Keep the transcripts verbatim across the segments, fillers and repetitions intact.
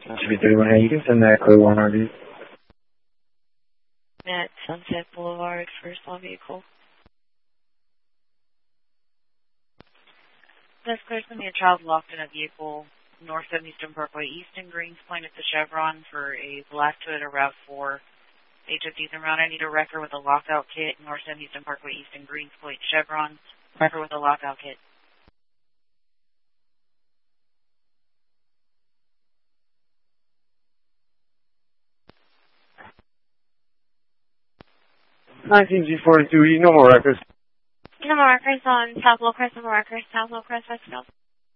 Should be thirty-one. Hey, you can send that code one R D. At Sunset Boulevard, first all vehicle. That's clear. Send me a child locked in a vehicle north of Eastern Parkway, Easton Greens Point at the Chevron for a black Toyota RAV four. H F D's en route. I need a record with a lockout kit. North of Eastern Parkway, Easton Greens Point, Chevron. Record with a lockout kit. nineteen G forty-two, E, no more records. No more records on South Lowcrest, no more records, South Lowcrest, Westfield.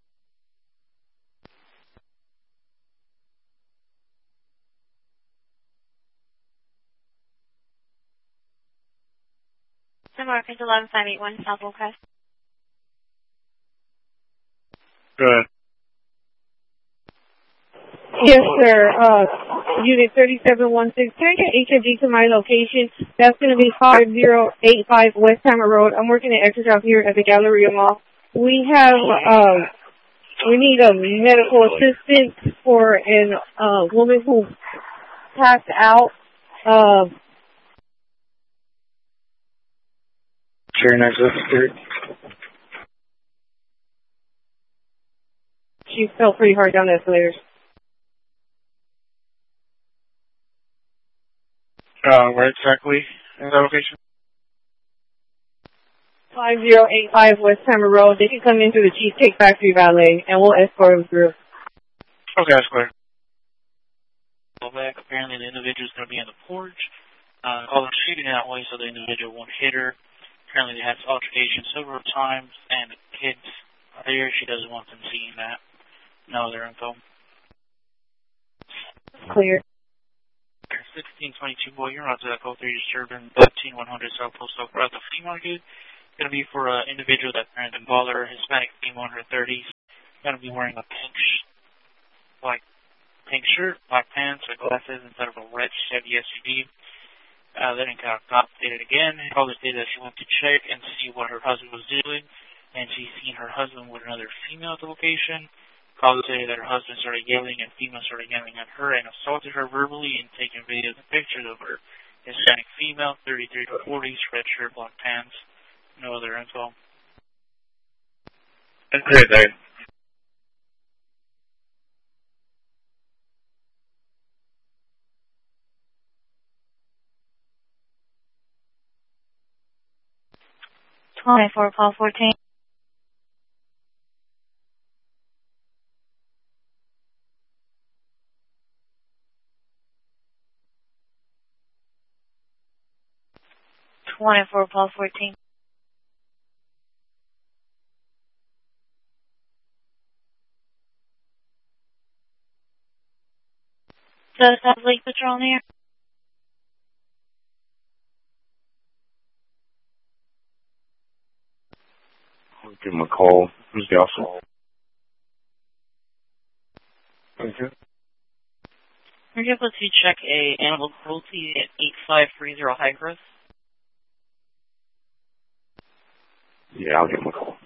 No more records, eleven five eight one, South Lowcrest. Good. Yes, sir. Uh, Unit thirty-seven one six. Can I get H F D to my location? That's going to be five zero eight five West Hammer Road. I'm working at Extra here at the Galleria Mall. We have, um, we need a medical assistant for a uh, woman who passed out. Uh, Sure, next up, she fell pretty hard down the escalators. Uh, where exactly in the location? five zero eight five West Hammer Road. They can come in through the Cheesecake Factory Valet, and we'll escort them through. Okay, that's clear. Go back. Apparently the individual's going to be on the porch. Uh, call them shooting that way so the individual won't hit her. Apparently they had altercation several times, and the kids are there. She doesn't want them seeing that. No other info. Clear. sixteen twenty-two, boy, you're on to that code three disturbing thirteen one hundred South Post Oak Road. The flea market going to be for an individual that's parent and baller, Hispanic female in her thirties. Going to be wearing a pink, sh like pink shirt, black pants, with glasses instead of a red Chevy S U V. Uh, then it got updated again. Called her stated that she went to check and see what her husband was doing, and she seen her husband with another female at the location. Called to say that her husband started yelling and female started yelling at her and assaulted her verbally and taking videos and pictures of her. Hispanic female, thirty-three to forties, red shirt, black pants. No other info. That's great, Dave. twenty-four, call fourteen. twenty-four, call fourteen. Does have Lake Patrol here? I'll give him a call. Who's the officer? Okay. Are you able to check a animal cruelty at eight five three zero High Growth? Yeah, I'll give him a call.